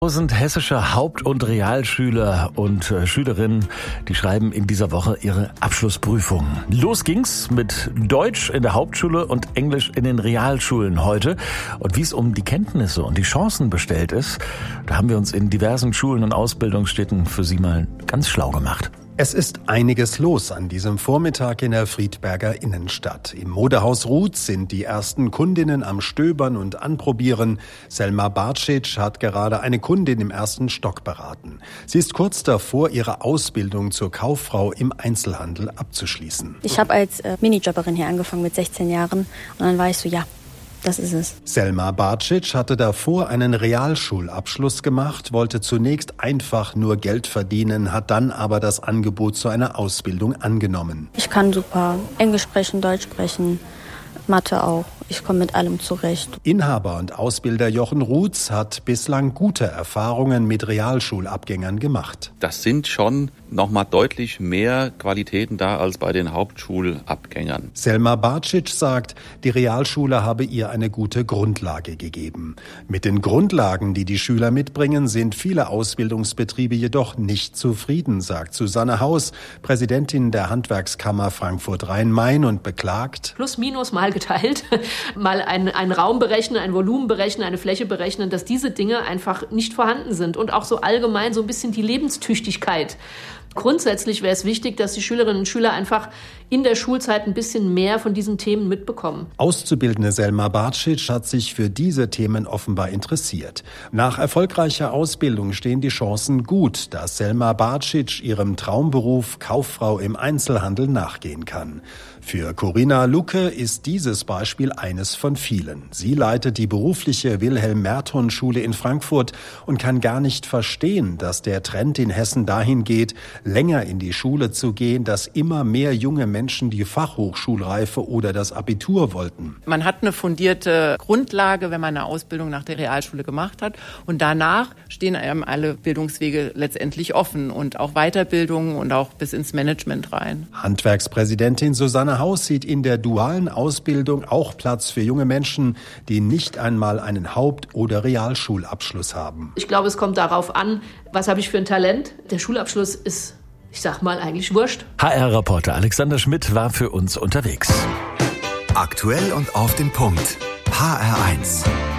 1000 hessische Haupt- und Realschüler und Schülerinnen, die schreiben in dieser Woche ihre Abschlussprüfung. Los ging's mit Deutsch in der Hauptschule und Englisch in den Realschulen heute. Und wie es um die Kenntnisse und die Chancen bestellt ist, da haben wir uns in diversen Schulen und Ausbildungsstätten für Sie mal ganz schlau gemacht. Es ist einiges los an diesem Vormittag in der Friedberger Innenstadt. Im Modehaus Ruths sind die ersten Kundinnen am Stöbern und Anprobieren. Selma Barcic hat gerade eine Kundin im ersten Stock beraten. Sie ist kurz davor, ihre Ausbildung zur Kauffrau im Einzelhandel abzuschließen. Ich habe als Minijobberin hier angefangen mit 16 Jahren und dann war ich so, ja, das ist es. Selma Barcic hatte davor einen Realschulabschluss gemacht, wollte zunächst einfach nur Geld verdienen, hat dann aber das Angebot zu einer Ausbildung angenommen. Ich kann super Englisch sprechen, Deutsch sprechen, Mathe auch. Ich komme mit allem zurecht. Inhaber und Ausbilder Jochen Ruths hat bislang gute Erfahrungen mit Realschulabgängern gemacht. Das sind schon nochmal deutlich mehr Qualitäten da als bei den Hauptschulabgängern. Selma Barcic sagt, die Realschule habe ihr eine gute Grundlage gegeben. Mit den Grundlagen, die die Schüler mitbringen, sind viele Ausbildungsbetriebe jedoch nicht zufrieden, sagt Susanne Haus, Präsidentin der Handwerkskammer Frankfurt-Rhein-Main und beklagt: Plus, minus, mal geteilt, mal einen Raum berechnen, ein Volumen berechnen, eine Fläche berechnen, dass diese Dinge einfach nicht vorhanden sind und auch so allgemein so ein bisschen die Lebenstüchtigkeit. Grundsätzlich wäre es wichtig, dass die Schülerinnen und Schüler einfach in der Schulzeit ein bisschen mehr von diesen Themen mitbekommen. Auszubildende Selma Barcic hat sich für diese Themen offenbar interessiert. Nach erfolgreicher Ausbildung stehen die Chancen gut, dass Selma Barcic ihrem Traumberuf Kauffrau im Einzelhandel nachgehen kann. Für Corinna Lucke ist dieses Beispiel eines von vielen. Sie leitet die berufliche Wilhelm-Merton-Schule in Frankfurt und kann gar nicht verstehen, dass der Trend in Hessen dahin geht, länger in die Schule zu gehen, dass immer mehr junge Menschen die Fachhochschulreife oder das Abitur wollten. Man hat eine fundierte Grundlage, wenn man eine Ausbildung nach der Realschule gemacht hat. Und danach stehen einem alle Bildungswege letztendlich offen und auch Weiterbildung und auch bis ins Management rein. Handwerkspräsidentin Susanne Haus sieht in der dualen Ausbildung auch Platz für junge Menschen, die nicht einmal einen Haupt- oder Realschulabschluss haben. Ich glaube, es kommt darauf an, was habe ich für ein Talent. Der Schulabschluss ist, ich sag mal, eigentlich wurscht. HR-Reporter Alexander Schmidt war für uns unterwegs. Aktuell und auf den Punkt. HR1.